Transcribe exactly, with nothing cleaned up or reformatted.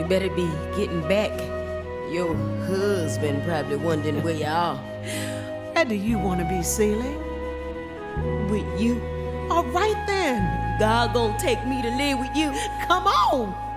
You better be getting back. Your husband probably wondering where you are. Where do you want to be, Celie? With you. All right then. God gonna take me to live with you. Come on.